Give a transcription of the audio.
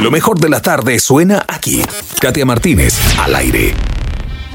Lo mejor de la tarde suena aquí. Katia Martínez, al aire.